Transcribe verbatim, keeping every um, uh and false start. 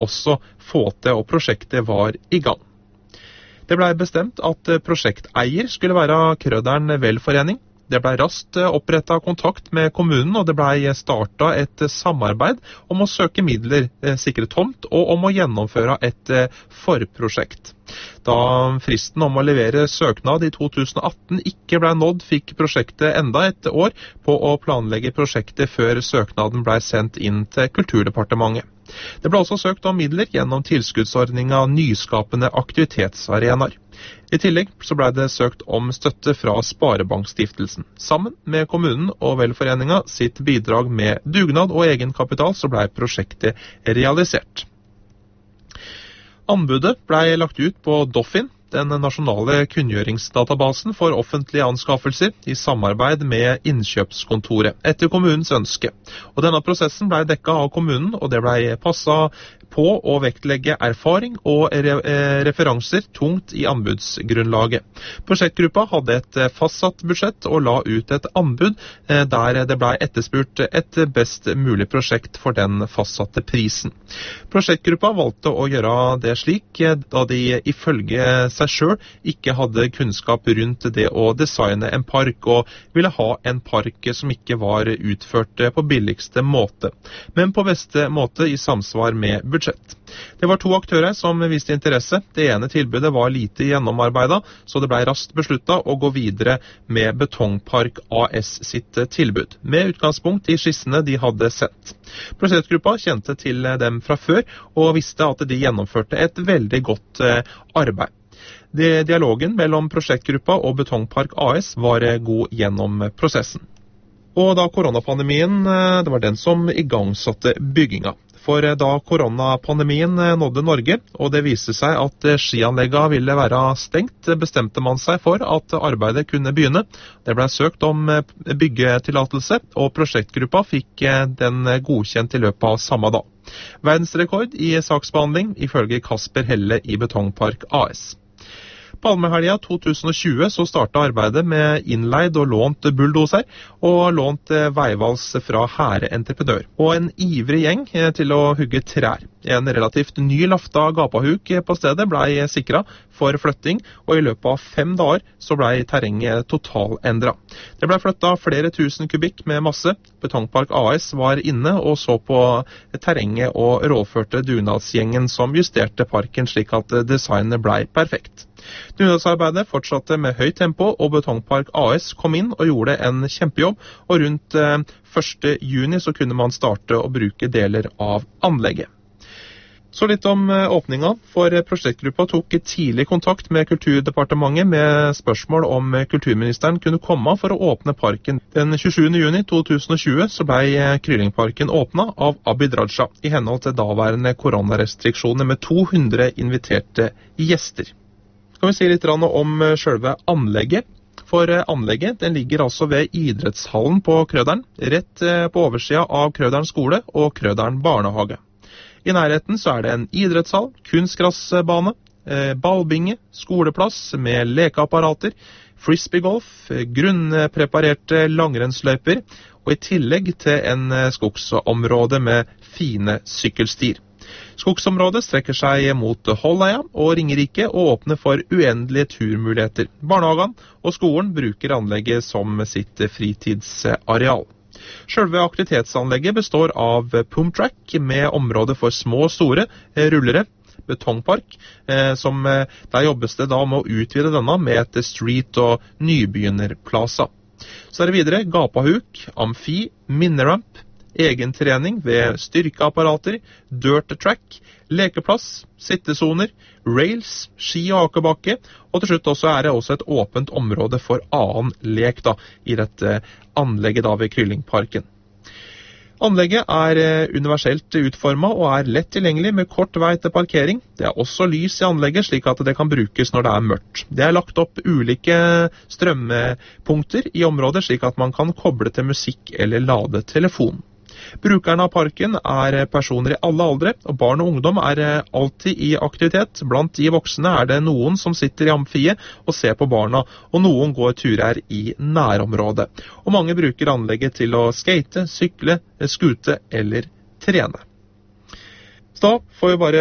også få til, og prosjektet var i gang. Det ble bestemt at prosjekteier skulle være Krøderen velforening. Det ble raskt opprettet kontakt med kommunen, og det ble startet et samarbeid om å søke midler, sikre tomt, og om å gjennomføre et forprosjekt. Da fristen om å levere søknad i to tusen og atten ikke ble nådd, fikk prosjektet enda et år på å planlegge prosjektet før søknaden ble sendt inn til Kulturdepartementet. Det ble også søkt om midler gjennom tilskuddsordningen Nyskapende aktivitetsarenaer. I tillegg så ble det søkt om støtte fra Sparebankstiftelsen. Sammen med kommunen og velforeningen sitt bidrag med dugnad og egenkapital så ble prosjektet realisert. Anbudet ble lagt ut på Doffin, den nasjonale kunngjøringsdatabasen for offentlige anskaffelser, i samarbeid med innkjøpskontoret, etter kommunens ønske. Og denne prosessen ble dekket av kommunen, og det ble passet på å vektlegge erfaring og re referanser tungt i anbudsgrunnlaget. Prosjektgruppa hadde et fastsatt budsjett og la ut et anbud der det ble etterspurt et best mulig prosjekt for den fastsatte prisen. Prosjektgruppa valgte å gjøre det slik, da de ifølge seg selv ikke hadde kunnskap rundt det å designe en park, og ville ha en park som ikke var utført på billigste måte, men på beste måte i samsvar med budsjettet. Det var to aktører som viste interesse. Det ene tilbudet var lite gjennomarbeidet, så det ble raskt besluttet å gå videre med Betongpark A S sitt tilbud, med utgangspunkt i skissene de hadde sett. Prosjektgruppa kjente til dem fra før, og visste at de gjennomførte et veldig godt arbeid. Dialogen mellom prosjektgruppa og Betongpark A S var god gjennom prosessen. Og da koronapandemien, det var den som igangsatte bygginga. For da koronapandemien nådde Norge, og det viste seg at skianleggene ville være stengt, bestemte man seg for at arbeidet kunne begynne. Det ble søkt om byggetillatelse, og prosjektgruppa fikk den godkjent i løpet av samme dag. Verdensrekord i saksbehandling ifølge Kasper Helle i Betongpark A S. Palmehelga to tusen og tjue så startet arbeidet med innleid og lånt bulldoser og lånt veivals fra Hære Entreprenør, og en ivrig gjeng til å hugge trær. En relativt ny lafta gapahuk på stedet ble sikret for flytting, og i løpet av fem dager så ble terrenget totalendret. Det ble flyttet flere tusen kubikk med masse. Betongpark A S var inne og så på terrenget og råførte dugnadsgjengen som justerte parken slik at designet ble perfekt. Dugnadsarbeidet fortsatte med høyt tempo, og Betongpark A S kom inn og gjorde en kjempejobb, og rundt første juni så kunne man starte å bruke deler av anlegget. Så litt om åpninga, for prosjektgruppa tok tidlig kontakt med Kulturdepartementet med spørsmål om kulturministeren kunne komme for å åpne parken. Den tjuesjuende juni to tusen og tjue så ble Kryllingparken åpnet av Abid Raja, i henhold til daværende koronarestriksjoner med to hundre inviterte gjester. Skal vi si litt om selve anlegget. For anlegget den ligger altså ved idrettshallen på Krøderen, rett på oversida av Krøderen skole og Krøderen barnehage. I nærheten så er det en idrettshall, kunstgressbane, ballbinge, skoleplass med lekeapparater, frisbeegolf, grunnpreparerte langrennsløyper, og i tillegg til en skogsområde med fine sykkelstier. Skogsområdet strekker seg mot Holleia og Ringerike og åpner for uendelige turmuligheter. Barnehagen og skolen bruker anlegget som sitt fritidsareal. Selve aktivitetsanlegget består av pumptrack med område for små og store rullere, betongpark, som der jobbes det da med å utvide denne med et street- og nybegynnerplaza. Så er det videre gapahuk, amfi, minneramp, egen trening ved styrkeapparater, dirt track, lekeplass, sittesoner, rails, ski- og akebakke, og til slutt også er det også et åpent område for annen lek da, i dette anlegget da ved Kryllingparken. Anlegget er universelt utformet og er lett tilgjengelig med kort vei til parkering. Det er også lys i anlegget slik at det kan brukes når det er mørkt. Det er lagt opp ulike strømpunkter i området slik at man kan koble til musikk eller lade telefon. Brukerne av parken er personer i alle aldre, og barn og ungdom er alltid i aktivitet. Blant de voksne er det noen som sitter i amfiet og ser på barna, og noen går turer i nærområdet. Og mange bruker anlegget til å skate, sykle, skute eller trene. Da får vi bare